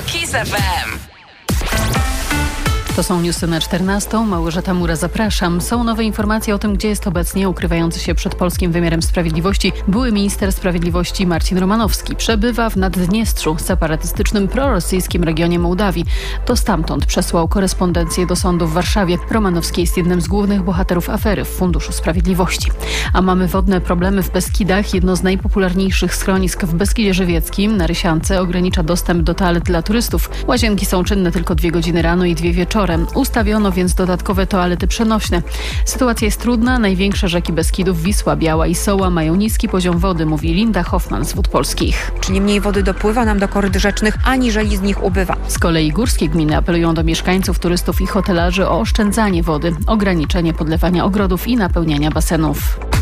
Kiss FM. To są newsy na 14. Małgorzata Mura, zapraszam. Są nowe informacje o tym, gdzie jest obecnie ukrywający się przed polskim wymiarem sprawiedliwości były minister sprawiedliwości Marcin Romanowski. Przebywa w Naddniestrzu, separatystycznym prorosyjskim regionie Mołdawii. To stamtąd przesłał korespondencję do sądu w Warszawie. Romanowski jest jednym z głównych bohaterów afery w Funduszu Sprawiedliwości. A mamy wodne problemy w Beskidach. Jedno z najpopularniejszych schronisk w Beskidzie Żywieckim na Rysiance ogranicza dostęp do toalet dla turystów. Łazienki są czynne tylko 2 godziny rano i 2 wieczorem. Ustawiono więc dodatkowe toalety przenośne. Sytuacja jest trudna. Największe rzeki Beskidów, Wisła, Biała i Soła, mają niski poziom wody, mówi Linda Hoffman z Wód Polskich. Czyli mniej wody dopływa nam do koryt rzecznych, aniżeli z nich ubywa. Z kolei górskie gminy apelują do mieszkańców, turystów i hotelarzy o oszczędzanie wody, ograniczenie podlewania ogrodów i napełniania basenów.